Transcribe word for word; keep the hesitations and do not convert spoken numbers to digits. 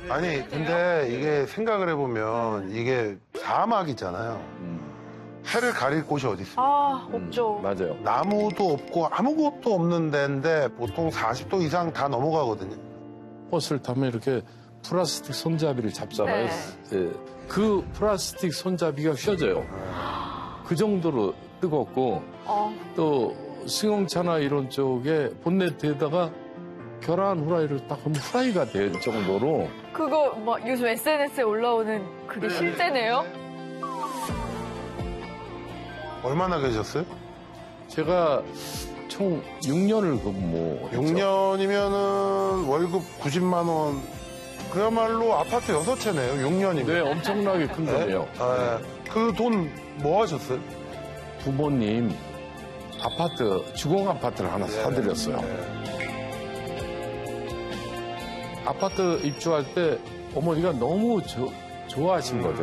아니 근데 이게 생각을 해보면 이게 사막이잖아요. 해를 가릴 곳이 어디 있어요? 아, 없죠. 맞아요. 나무도 없고 아무것도 없는 데인데 보통 사십 도 이상 다 넘어가거든요. 버스를 타면 이렇게 플라스틱 손잡이를 잡잖아요. 네. 예. 그 플라스틱 손잡이가 휘어져요. 그 정도로 뜨겁고 어. 또 승용차나 이런 쪽에 본네트에다가 계란 후라이를 딱 하면 후라이가 될 정도로 그거 뭐 요즘 에스엔에스에 올라오는 그게 실제네요? 얼마나 계셨어요? 제가 총 육 년을 근무했죠. 육 년이면은 월급 구십만 원. 그야말로 아파트 여섯 채네요. 육 년이면. 네, 엄청나게 큰 돈이에요. 그 돈 뭐 하셨어요? 부모님 아파트, 주공 아파트를 하나 사드렸어요. 아파트 입주할 때 어머니가 너무 저, 좋아하신 거죠.